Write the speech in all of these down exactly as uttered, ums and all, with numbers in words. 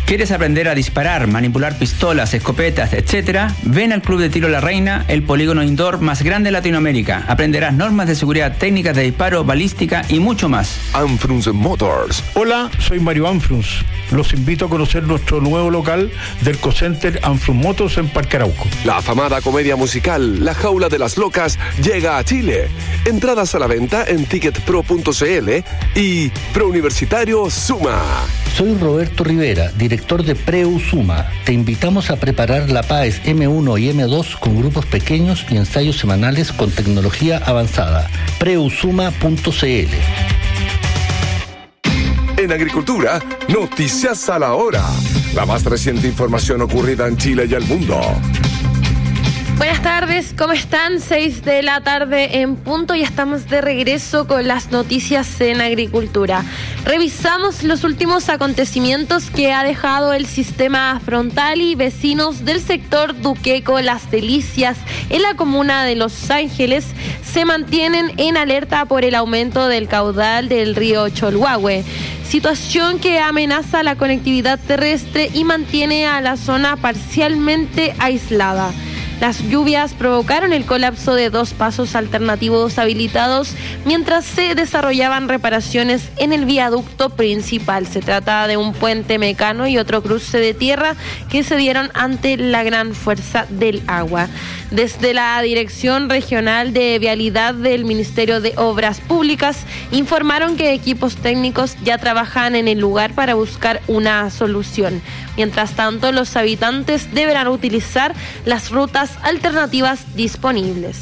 ¿Quieres aprender a disparar, manipular pistolas, escopetas, etcétera? Ven al Club de Tiro La Reina, el polígono indoor más grande de Latinoamérica. Aprenderás normas de seguridad, técnicas de disparo, balística y mucho más. Anfrunz Motors. Hola, soy Mario Anfrunz. Los invito a conocer nuestro nuevo local del Cocenter Anfrunz Motors en Parque Arauco. La afamada comedia musical La Jaula de las Locas llega a Chile. Entradas a la venta en ticket pro punto c l y Prouniversitario Suma. Soy Roberto Rivera, director de Preu Suma. Te invitamos a preparar la P A E S eme uno y eme dos con grupos pequeños y ensayos semanales con tecnología avanzada. preusuma punto c l. En agricultura, noticias a la hora. La más reciente información ocurrida en Chile y el mundo. Buenas tardes, ¿cómo están? Seis de la tarde en punto y estamos de regreso con las noticias en agricultura. Revisamos los últimos acontecimientos que ha dejado el sistema frontal y vecinos del sector Duqueco Las Delicias en la comuna de Los Ángeles se mantienen en alerta por el aumento del caudal del río Cholhuahue, situación que amenaza la conectividad terrestre y mantiene a la zona parcialmente aislada. Las lluvias provocaron el colapso de dos pasos alternativos habilitados mientras se desarrollaban reparaciones en el viaducto principal. Se trata de un puente mecano y otro cruce de tierra que se dieron ante la gran fuerza del agua. Desde la Dirección Regional de Vialidad del Ministerio de Obras Públicas informaron que equipos técnicos ya trabajan en el lugar para buscar una solución. Mientras tanto, los habitantes deberán utilizar las rutas alternativas disponibles.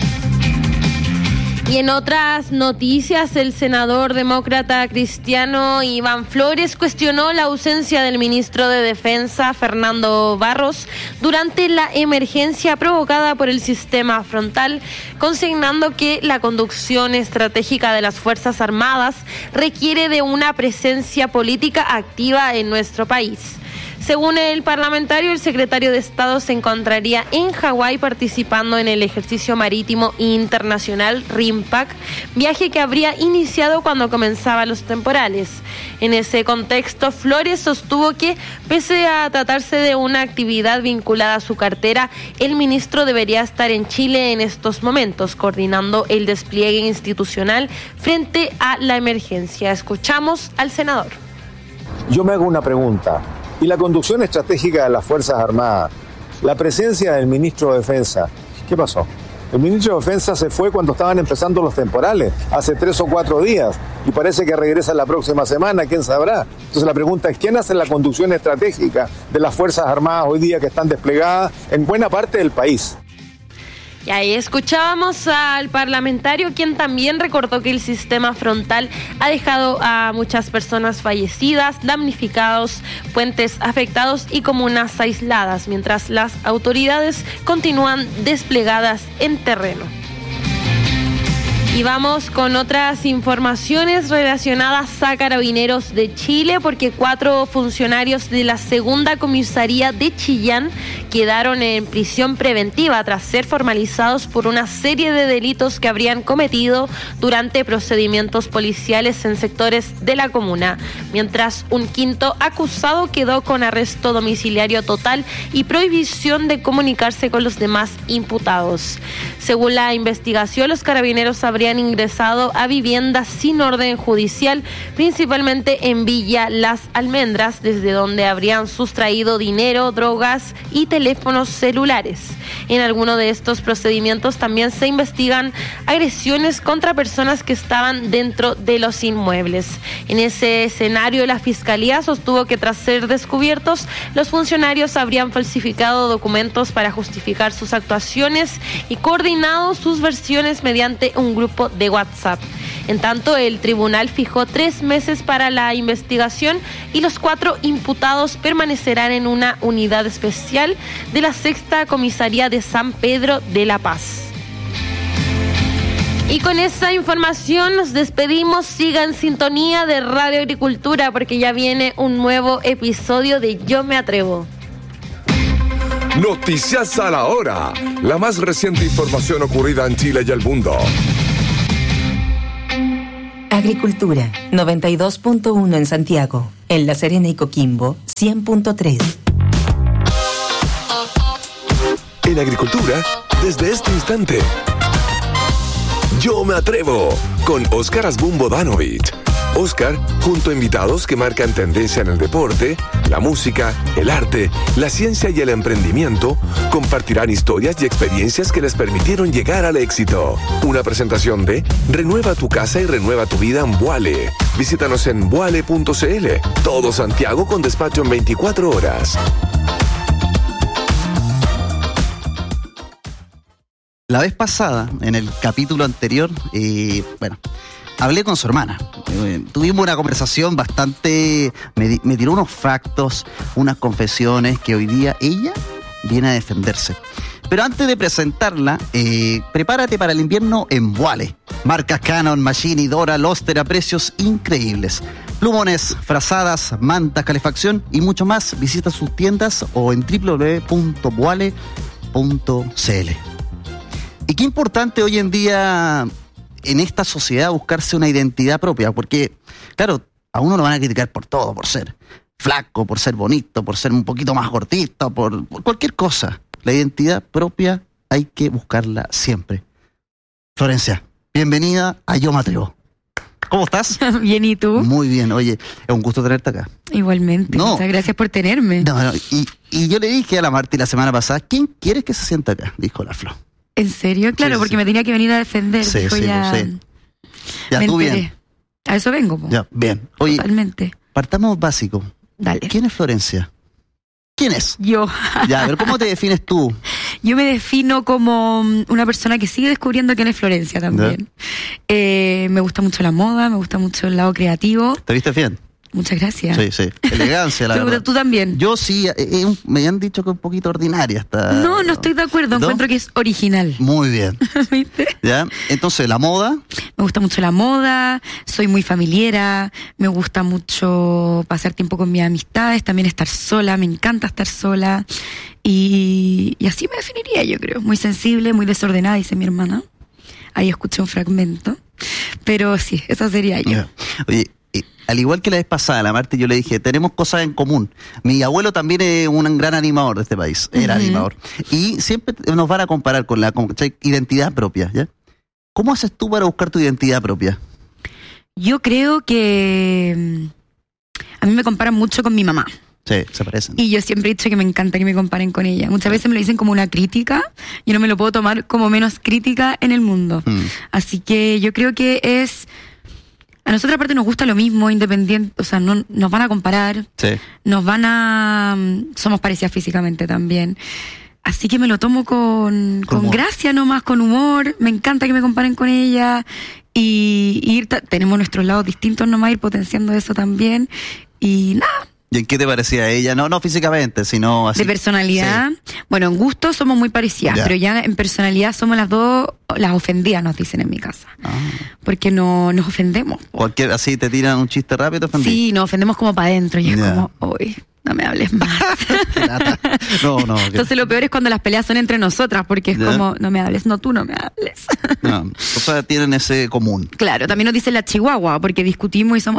Y en otras noticias, el senador demócrata cristiano Iván Flores cuestionó la ausencia del ministro de Defensa, Fernando Barros, durante la emergencia provocada por el sistema frontal, consignando que la conducción estratégica de las Fuerzas Armadas requiere de una presencia política activa en nuestro país. Según el parlamentario, el secretario de Estado se encontraría en Hawái participando en el ejercicio marítimo internacional RIMPAC, viaje que habría iniciado cuando comenzaban los temporales. En ese contexto, Flores sostuvo que, pese a tratarse de una actividad vinculada a su cartera, el ministro debería estar en Chile en estos momentos, coordinando el despliegue institucional frente a la emergencia. Escuchamos al senador. Yo me hago una pregunta. ¿Y la conducción estratégica de las Fuerzas Armadas? La presencia del ministro de Defensa. ¿Qué pasó? El ministro de Defensa se fue cuando estaban empezando los temporales, hace tres o cuatro días, y parece que regresa la próxima semana, ¿quién sabrá? Entonces la pregunta es, ¿quién hace la conducción estratégica de las Fuerzas Armadas hoy día que están desplegadas en buena parte del país? Y ahí escuchábamos al parlamentario, quien también recordó que el sistema frontal ha dejado a muchas personas fallecidas, damnificados, puentes afectados y comunas aisladas, mientras las autoridades continúan desplegadas en terreno. Y vamos con otras informaciones relacionadas a Carabineros de Chile, porque cuatro funcionarios de la segunda comisaría de Chillán quedaron en prisión preventiva tras ser formalizados por una serie de delitos que habrían cometido durante procedimientos policiales en sectores de la comuna, mientras un quinto acusado quedó con arresto domiciliario total y prohibición de comunicarse con los demás imputados. Según la investigación, los carabineros habrían ingresado a viviendas sin orden judicial, principalmente en Villa Las Almendras, desde donde habrían sustraído dinero, drogas y teléfonos celulares. En alguno de estos procedimientos también se investigan agresiones contra personas que estaban dentro de los inmuebles. En ese escenario, la Fiscalía sostuvo que tras ser descubiertos, los funcionarios habrían falsificado documentos para justificar sus actuaciones y coordinado sus versiones mediante un grupo de WhatsApp. En tanto, el tribunal fijó tres meses para la investigación y los cuatro imputados permanecerán en una unidad especial de la Sexta Comisaría de San Pedro de la Paz. Y con esa información nos despedimos. Siga en sintonía de Radio Agricultura porque ya viene un nuevo episodio de Yo Me Atrevo. Noticias a la hora. La más reciente información ocurrida en Chile y el mundo. Agricultura, noventa y dos punto uno en Santiago. En La Serena y Coquimbo, cien punto tres. En agricultura, desde este instante, Yo Me Atrevo, con Óscar Asbun Bodanovich. Óscar, junto a invitados que marcan tendencia en el deporte, la música, el arte, la ciencia y el emprendimiento, compartirán historias y experiencias que les permitieron llegar al éxito. Una presentación de Renueva tu casa y renueva tu vida en Vuale. Visítanos en vuale punto cl. Todo Santiago con despacho en veinticuatro horas. La vez pasada, en el capítulo anterior, eh, bueno, hablé con su hermana. Eh, tuvimos una conversación bastante... Me, di, me tiró unos factos, unas confesiones que hoy día ella viene a defenderse. Pero antes de presentarla, eh, prepárate para el invierno en Vuale. Marcas Canon, Machine, Dora, Loster a precios increíbles. Plumones, frazadas, mantas, calefacción y mucho más. Visita sus tiendas o en doble u doble u doble u punto vuale punto cl. Y qué importante hoy en día en esta sociedad buscarse una identidad propia, porque, claro, a uno lo van a criticar por todo, por ser flaco, por ser bonito, por ser un poquito más gordito, por, por cualquier cosa. La identidad propia hay que buscarla siempre. Florencia, bienvenida a Yo Me Atrevo. ¿Cómo estás? Bien, ¿y tú? Muy bien, oye, es un gusto tenerte acá. Igualmente, no. Muchas gracias por tenerme. No, no, y, y yo le dije a la Marti la semana pasada, ¿quién quieres que se sienta acá? Dijo la Flo. ¿En serio? Claro, sí, porque sí. me tenía que venir a defender. Sí, Dijo, sí, ya, sí. Ya, me tú enteré. bien. A eso vengo, po. Ya, bien. Oye, Totalmente. partamos básico. Dale. ¿Quién es Florencia? ¿Quién es? Yo. Ya, a ver, ¿cómo te defines tú? Yo me defino como una persona que sigue descubriendo quién es Florencia también. Eh, me gusta mucho la moda, me gusta mucho el lado creativo. ¿Te viste bien? Muchas gracias. Sí, sí. Elegancia, la Pero verdad. tú también. Yo sí, eh, eh, me han dicho que es un poquito ordinaria esta... No, no estoy de acuerdo. ¿No? Encuentro que es original. Muy bien. ¿Viste? ¿Ya? Entonces, la moda... Me gusta mucho la moda, soy muy familiera, me gusta mucho pasar tiempo con mis amistades, también estar sola, me encanta estar sola. Y, y así me definiría, yo creo. Muy sensible, muy desordenada, dice mi hermana. Ahí escuché un fragmento. Pero sí, esa sería yo. Ya. Oye, eh, al igual que la vez pasada, la Marta, yo le dije, tenemos cosas en común. Mi abuelo también es un gran animador de este país, era uh-huh. animador. Y siempre nos van a comparar con la con, identidad propia, ¿ya? ¿Cómo haces tú para buscar tu identidad propia? Yo creo que a mí me comparan mucho con mi mamá. Sí, se parecen. Y yo siempre he dicho que me encanta que me comparen con ella. Muchas veces me lo dicen como una crítica. Yo no me lo puedo tomar como menos crítica en el mundo. Mm. Así que yo creo que es... A nosotros aparte nos gusta lo mismo, independiente, o sea, no nos van a comparar. Sí. Nos van a... Somos parecidas físicamente también. Así que me lo tomo con, con gracia nomás, con humor. Me encanta que me comparen con ella. Y, y ir ta- tenemos nuestros lados distintos nomás, ir potenciando eso también. Y nada. ¿Y en qué te parecía ella? No, no físicamente, sino así. De personalidad. Sí. Bueno, en gusto somos muy parecidas, ya. Pero ya en personalidad somos las dos, las ofendidas, nos dicen en mi casa. Ah. Porque no nos ofendemos. Cualquier, así te tiran un chiste rápido, te ofendís. Sí, nos ofendemos como para adentro y es ya. Como, uy, no me hables más. no, no. Entonces que... lo peor es cuando las peleas son entre nosotras, porque es ya. Como, no me hables, no, tú no me hables. No, o sea, tienen ese común. Claro, también nos dicen la chihuahua, porque discutimos y somos...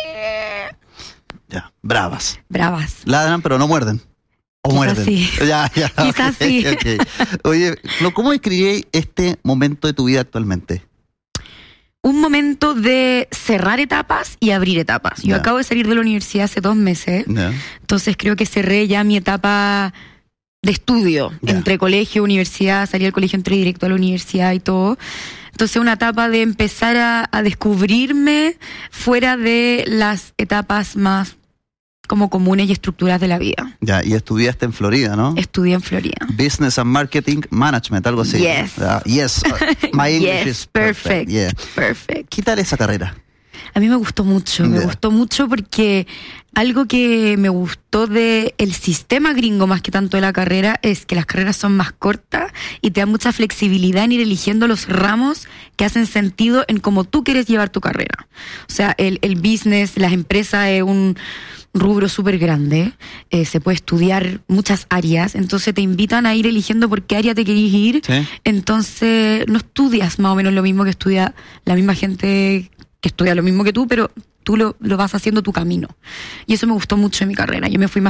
Ya, bravas. Bravas. Ladran, pero no muerden. O Quizás muerden. Sí. Ya, ya. Quizás okay, sí. Okay. Oye, ¿cómo describiríais este momento de tu vida actualmente? Un momento de cerrar etapas y abrir etapas. Yo yeah. acabo de salir de la universidad hace dos meses. Yeah. Entonces creo que cerré ya mi etapa de estudio. Yeah. Entre colegio, universidad, salí del colegio, entré directo a la universidad y todo. Entonces una etapa de empezar a, a descubrirme fuera de las etapas más como comunes y estructuras de la vida. Ya, y estudiaste en Florida, ¿no? Estudié en Florida. Business and Marketing Management, algo así. Yes. Uh, yes. Uh, my English yes, is perfect. perfect. Yeah. Perfect. ¿Qué tal esa carrera? A mí me gustó mucho, me yeah. gustó mucho porque algo que me gustó de el sistema gringo más que tanto de la carrera es que las carreras son más cortas y te dan mucha flexibilidad en ir eligiendo los ramos que hacen sentido en cómo tú quieres llevar tu carrera. O sea, el, el business, las empresas es un rubro súper grande, eh, se puede estudiar muchas áreas, entonces te invitan a ir eligiendo por qué área te querís ir, ¿sí? Entonces no estudias más o menos lo mismo que estudia la misma gente que estudia lo mismo que tú, pero tú lo, lo vas haciendo tu camino. Y eso me gustó mucho en mi carrera. Yo me fui más